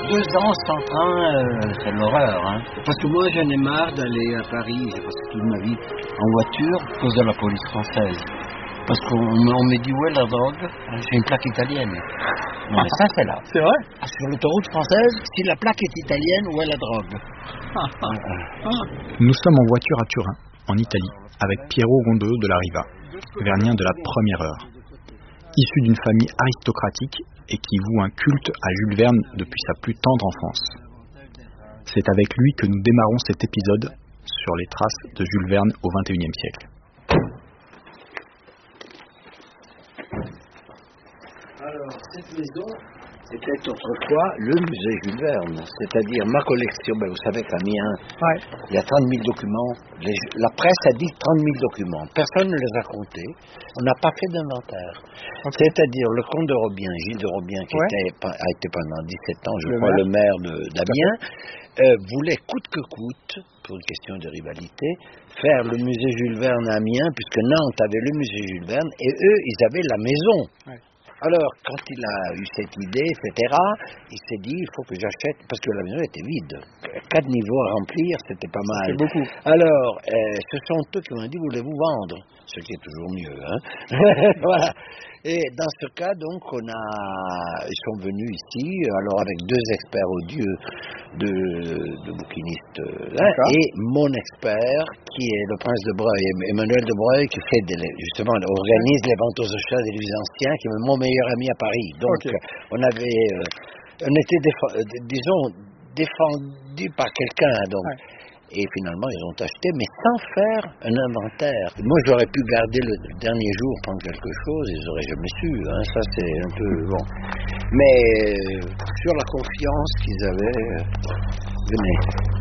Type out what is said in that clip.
2 ans sans train, c'est l'horreur. Hein. Parce que moi, j'en ai marre d'aller à Paris. J'ai passé toute ma vie en voiture à cause de la police française. Parce qu'on me dit où est la drogue. J'ai une plaque italienne. Non, mais ça, c'est là. C'est vrai? Sur l'autoroute française, si la plaque est italienne, où est la drogue? Nous sommes en voiture à Turin, en Italie, avec Piero Rondolo de la Riva, Auvergnat de la première heure. Issu d'une famille aristocratique et qui voue un culte à Jules Verne depuis sa plus tendre enfance. C'est avec lui que nous démarrons cet épisode sur les traces de Jules Verne au XXIe siècle. Alors, cette maison était autrefois le musée Jules Verne, c'est-à-dire ma collection. Ben, vous savez qu'à Amiens, il y a 30 000 documents. La presse a dit 30 000 documents. Personne ne les a comptés. On n'a pas fait d'inventaire. Okay. C'est-à-dire le comte de Robien, Gilles de Robien, qui a été pendant 17 ans, je crois, le maire d'Amiens, voulait coûte que coûte, pour une question de rivalité, faire le musée Jules Verne à Amiens, puisque Nantes avait le musée Jules Verne, et eux, ils avaient la maison. Ouais. Alors, quand il a eu cette idée, etc., il s'est dit, il faut que j'achète, parce que la maison était vide. 4 niveaux à remplir, c'était pas mal. C'est beaucoup. Alors, ce sont eux qui m'ont dit, voulez-vous vendre? Ce qui est toujours mieux, hein. Voilà. Et dans ce cas, donc, ils sont venus ici, alors avec 2 experts odieux de bouquinistes, et mon expert, qui est le prince de Breuil, Emmanuel de Breuil, qui fait justement, organise les ventes aux enchères des livres anciens, qui est mon meilleur ami à Paris. Donc, on était, disons, défendus par quelqu'un, donc. Ouais. Et finalement, ils ont acheté, mais sans faire un inventaire. Moi, j'aurais pu garder le dernier jour, prendre quelque chose, ils n'auraient jamais su. Hein, ça, c'est un peu bon. Mais sur la confiance qu'ils avaient, venez.